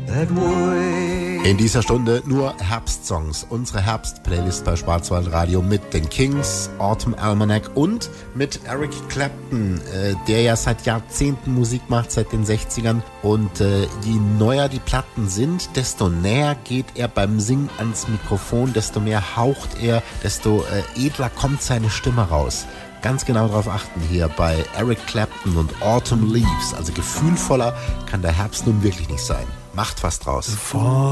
In dieser Stunde nur Herbstsongs. Unsere Herbst-Playlist bei Schwarzwaldradio mit den Kings, Autumn Almanac und mit Eric Clapton, der ja seit Jahrzehnten Musik macht, seit den 60ern. Und je neuer die Platten sind, desto näher geht er beim Singen ans Mikrofon, desto mehr haucht er, desto edler kommt seine Stimme raus. Ganz genau darauf achten hier bei Eric Clapton und Autumn Leaves. Also gefühlvoller kann der Herbst nun wirklich nicht sein. Macht was draus.